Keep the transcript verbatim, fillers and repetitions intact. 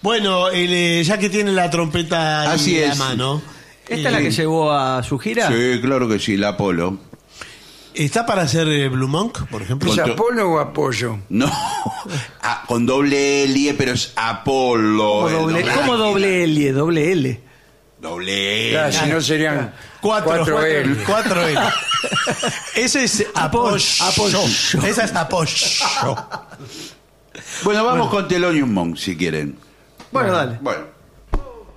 Bueno, el, eh, ya que tiene la trompeta Así en la es. mano. ¿Esta eh, es la que llevó a su gira? Sí, claro que sí, la Apolo. ¿Está para hacer eh, Blue Monk, por ejemplo? ¿Es Con to- Apolo o Apoyo? No, ah, con doble L, pero es Apolo. ¿Cómo el doble, doblaje. ¿cómo doble L? Doble L. Doble Ya, L. si no serían Cuatro, cuatro cuatro L. Cuatro L. Ese es apoyo. apoyo. Esa es apoyo. Bueno, vamos con Thelonious Monk, si quieren. Bueno, dale. Bueno.